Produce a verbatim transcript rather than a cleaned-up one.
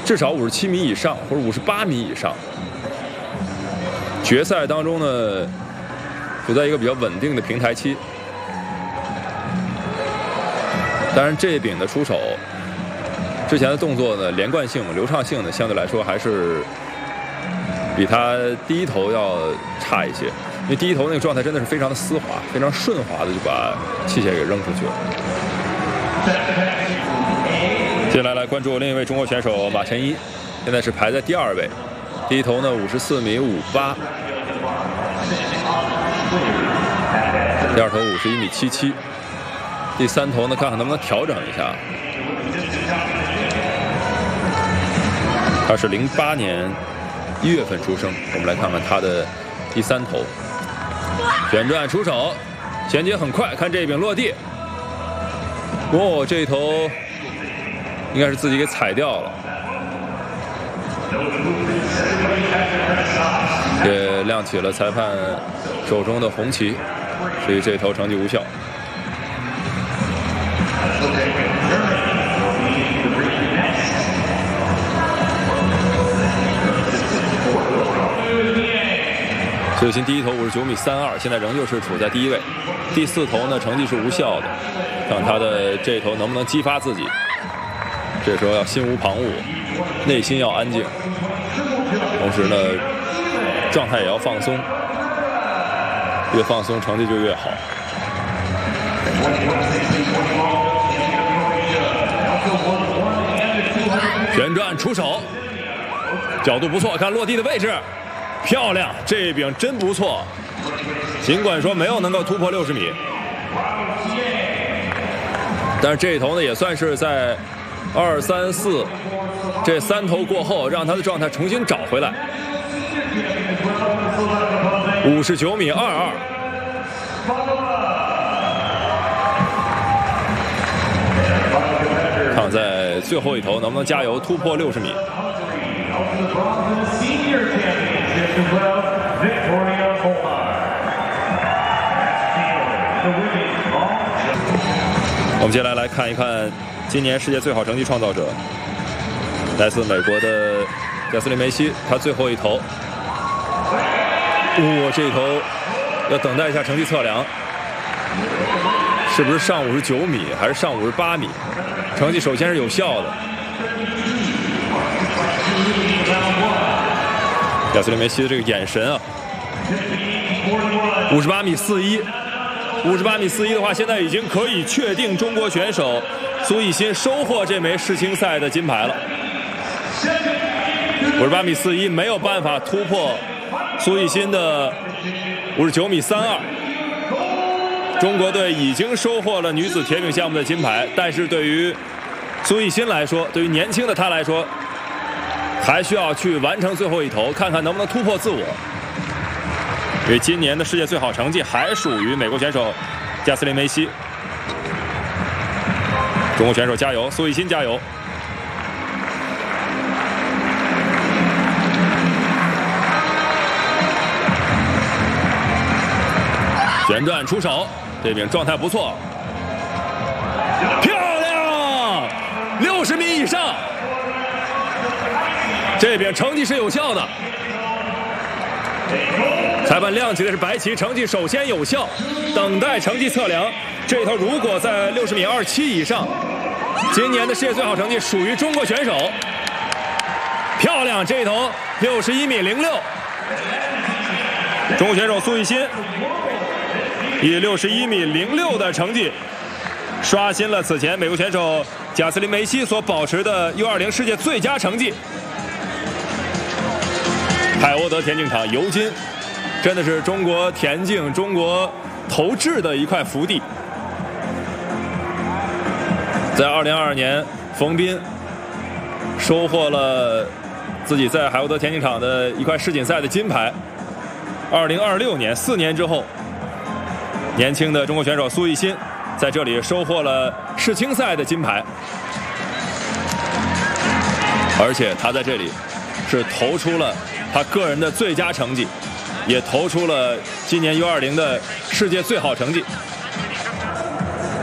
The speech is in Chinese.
至少五十七米以上或者五十八米以上。决赛当中呢，处在一个比较稳定的平台期。当然，这柄的出手之前的动作呢，连贯性、流畅性呢，相对来说还是比他第一头要差一些。因为第一头那个状态真的是非常的丝滑，非常顺滑的就把器械给扔出去了。接下来来关注另一位中国选手马晨一，现在是排在第二位。第一头呢五十四米五八，第二头五十一米七七，第三头呢看看能不能调整一下。他是零八年一月份出生，我们来看看他的第三头。旋转出手，衔接很快，看这一柄落地。哦，这一头应该是自己给踩掉了，也亮起了裁判手中的红旗，所以这头成绩无效。苏雨欣第一头五十九米三二，现在仍旧是处在第一位。第四头呢，成绩是无效的，看他的这一头能不能激发自己。这时候要心无旁骛，内心要安静，同时呢，状态也要放松，越放松成绩就越好。旋转出手，角度不错，看落地的位置。漂亮，这一柄真不错。尽管说没有能够突破六十米，但是这一头呢也算是在二三四这三头过后，让他的状态重新找回来。五十九米二二，看在最后一头能不能加油突破六十米。我们接下来来看一看今年世界最好成绩创造者，来自美国的贾斯林梅西，他最后一头，哇，这一头要等待一下成绩测量，是不是上五十九米还是上五十八米？成绩首先是有效的。贾斯林梅西的这个眼神啊，五十八米四一，五十八米四一的话，现在已经可以确定中国选手苏奕欣收获这枚世青赛的金牌了。五十八米四一没有办法突破苏奕欣的五十九米三二。中国队已经收获了女子铁饼项目的金牌，但是对于苏奕欣来说，对于年轻的她来说，还需要去完成最后一头，看看能不能突破自我。因为今年的世界最好成绩还属于美国选手贾斯林梅西。中国选手加油，苏奕欣加油！旋转出手，这柄状态不错，漂亮，六十米以上。这边成绩是有效的，裁判亮起的是白旗，成绩首先有效，等待成绩测量。这头如果在六十米二七以上，今年的世界最好成绩属于中国选手。漂亮，这头六十一米零六，中国选手苏奕欣以六十一米零六的成绩，刷新了此前美国选手贾斯林梅西所保持的 U 二十 世界最佳成绩。海沃德田径场尤金，真的是中国田径、中国投掷的一块福地。在二零二二年，冯彬收获了自己在海沃德田径场的一块世锦赛的金牌。二零二六年，四年之后，年轻的中国选手苏奕欣在这里收获了世青赛的金牌，而且他在这里是投出了他个人的最佳成绩，也投出了今年 U 二十 的世界最好成绩。